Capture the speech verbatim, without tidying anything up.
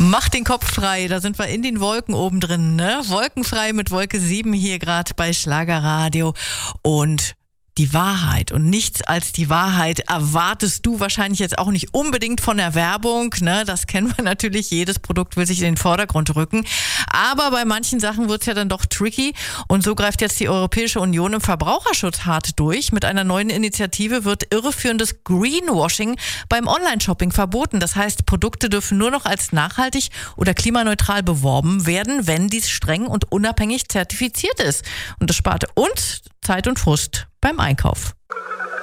Mach den Kopf frei, da sind wir in den Wolken oben drin, ne? Wolkenfrei mit Wolke sieben hier gerade bei Schlagerradio. Und die Wahrheit und nichts als die Wahrheit erwartest du wahrscheinlich jetzt auch nicht unbedingt von der Werbung, ne? Das kennen wir natürlich, jedes Produkt will sich in den Vordergrund rücken. Aber bei manchen Sachen wird's ja dann doch tricky und so greift jetzt die Europäische Union im Verbraucherschutz hart durch. Mit einer neuen Initiative wird irreführendes Greenwashing beim Online-Shopping verboten. Das heißt, Produkte dürfen nur noch als nachhaltig oder klimaneutral beworben werden, wenn dies streng und unabhängig zertifiziert ist. Und das spart uns Zeit und Frust beim Einkauf.